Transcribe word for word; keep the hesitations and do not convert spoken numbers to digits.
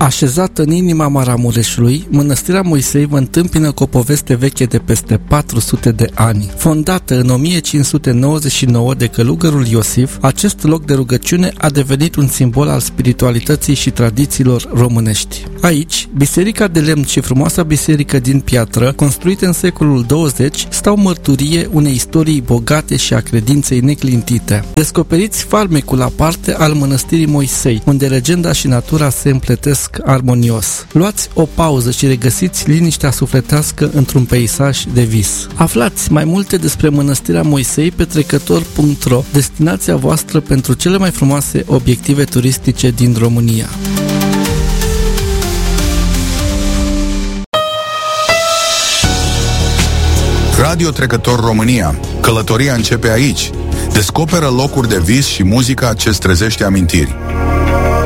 Așezată în inima Maramureșului, Mănăstirea Moisei vă întâmpină cu o poveste veche de peste patru sute de ani. Fondată în o mie cinci sute nouăzeci și nouă de călugărul Iosif, acest loc de rugăciune a devenit un simbol al spiritualității și tradițiilor românești. Aici, biserica de lemn și frumoasa biserică din piatră, construite în secolul douăzeci, stau mărturie unei istorii bogate și a credinței neclintite. Descoperiți farmecul aparte al Mănăstirii Moisei, unde legenda și natura se împletesc armonios. Luați o pauză și regăsiți liniștea sufletească într-un peisaj de vis. Aflați mai multe despre Mănăstirea Moisei pe trecător punct ro, destinația voastră pentru cele mai frumoase obiective turistice din România. Radio Trecător România. Călătoria începe aici. Descoperă locuri de vis și muzica ce-ți trezește amintiri.